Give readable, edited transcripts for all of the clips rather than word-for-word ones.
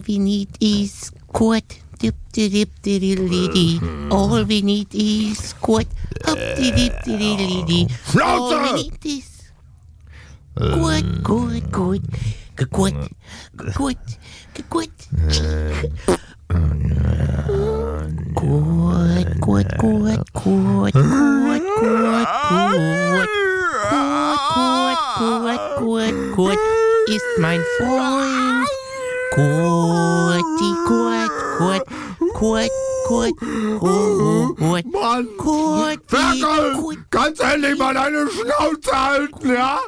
we need is squat. Dip-di-dip-di-di-di-di. All we need is squat. Up-di-dip-di-di-di-di. All we need is good, good, good. Good, good, good. Gut, gut, gut, gut, gut, gut, gut, ist mein Freund. Guti, gut, gut, gut, gut, gut, Mann, gut, Ferkel, gut. kannst endlich mal deine Schnauze halten, ja?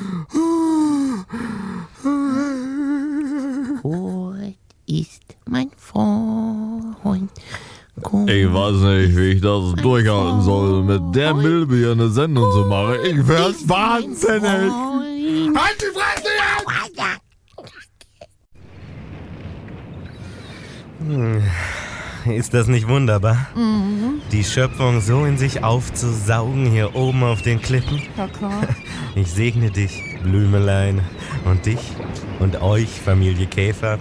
Gut ist mein Freund. Gut. Ich weiß nicht, wie ich das durchhalten soll, mit der Milbe hier eine Sendung zu machen. Ich werd's wahnsinnig. Halt die Fresse jetzt! Ist das nicht wunderbar? Die Schöpfung so in sich aufzusaugen hier oben auf den Klippen? Ja, klar. Ich segne dich, Blümelein, und dich und euch, Familie Käfer.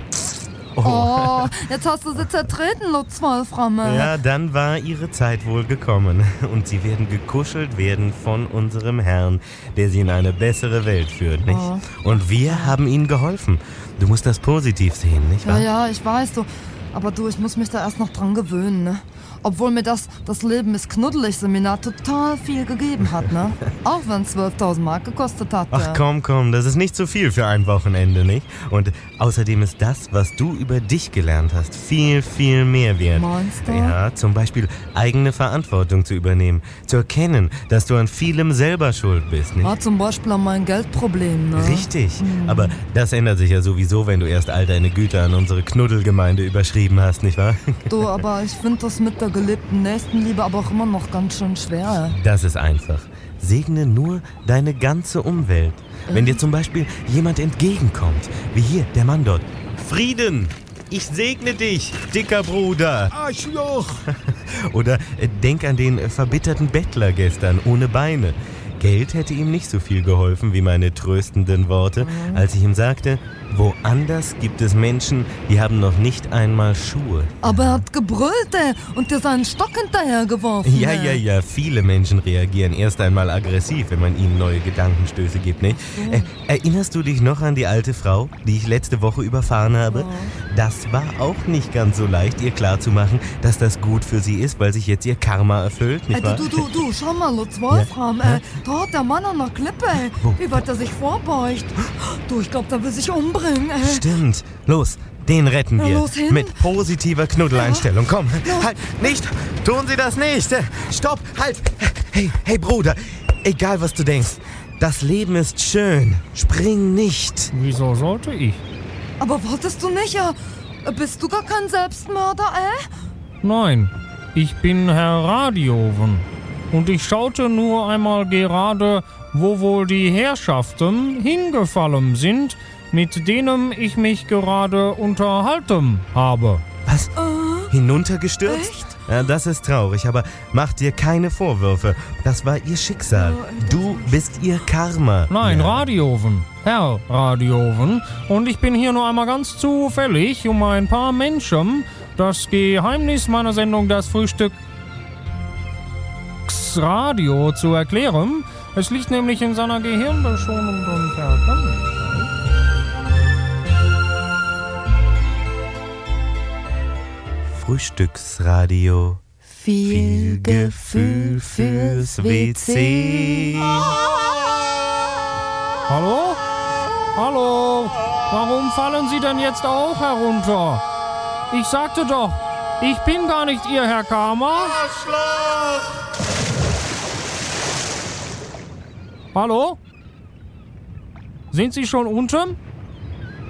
Oh, jetzt hast du sie zertreten, Lutz Wolframme. Ja, dann war ihre Zeit wohl gekommen. Und sie werden gekuschelt werden von unserem Herrn, der sie in eine bessere Welt führt, nicht? Und wir haben ihnen geholfen. Du musst das positiv sehen, nicht wahr? Ja, ich weiß, du. Aber du, ich muss mich da erst noch dran gewöhnen, ne? Obwohl mir das Leben ist knuddelig Seminar total viel gegeben hat, ne? Auch wenn es 12.000 Mark gekostet hat. Ach komm, das ist nicht so viel für ein Wochenende, nicht? Und außerdem ist das, was du über dich gelernt hast, viel, viel mehr wert. Meinst du? Ja, zum Beispiel eigene Verantwortung zu übernehmen, zu erkennen, dass du an vielem selber schuld bist, nicht? Ja, zum Beispiel an mein Geldproblem, ne? Richtig, aber das ändert sich ja sowieso, wenn du erst all deine Güter an unsere Knuddelgemeinde überschrieben hast, nicht wahr? Du, aber ich finde das mit der gelebten Nächstenliebe aber auch immer noch ganz schön schwer. Das ist einfach. Segne nur deine ganze Umwelt. Wenn dir zum Beispiel jemand entgegenkommt, wie hier, der Mann dort. Frieden! Ich segne dich, dicker Bruder! Arschloch! Oder denk an den verbitterten Bettler gestern, ohne Beine. Geld hätte ihm nicht so viel geholfen wie meine tröstenden Worte, als ich ihm sagte, woanders gibt es Menschen, die haben noch nicht einmal Schuhe. Aber er hat gebrüllt, ey, und dir seinen Stock hinterhergeworfen. Ja, viele Menschen reagieren erst einmal aggressiv, wenn man ihnen neue Gedankenstöße gibt, nicht? Erinnerst du dich noch an die alte Frau, die ich letzte Woche überfahren habe? Das war auch nicht ganz so leicht, ihr klarzumachen, dass das gut für sie ist, weil sich jetzt ihr Karma erfüllt, nicht wahr? Du, schau mal, Lutz Wolfram, ey. Dort, der Mann an der Klippe, ey. Wo? Wie weit er sich vorbeugt. Du, ich glaube, der will sich umbringen, ey. Stimmt. Los, den retten Na, wir. los hin. Mit positiver Knuddeleinstellung. Komm, halt, nicht. Tun Sie das nicht. Stopp, halt. Hey, Bruder. Egal, was du denkst. Das Leben ist schön. Spring nicht. Wieso sollte ich? Aber wolltest du nicht, ja? Bist du gar kein Selbstmörder, ey? Nein, ich bin Herr Radioven. Und ich schaute nur einmal gerade, wo wohl die Herrschaften hingefallen sind, mit denen ich mich gerade unterhalten habe. Was? Hinuntergestürzt? Echt? Ja, das ist traurig, aber mach dir keine Vorwürfe. Das war ihr Schicksal. Du bist ihr Karma. Nein, Ja. Radioven. Herr Radioven. Und ich bin hier nur einmal ganz zufällig, um ein paar Menschen das Geheimnis meiner Sendung Das Frühstücksradio zu erklären. Es liegt nämlich in seiner gehirnbeschonenden Vergangenheit. Frühstücksradio. Viel Gefühl fürs WC. Hallo? Hallo? Warum fallen Sie denn jetzt auch herunter? Ich sagte doch, ich bin gar nicht Ihr Herr Karma. Hallo? Sind Sie schon unten?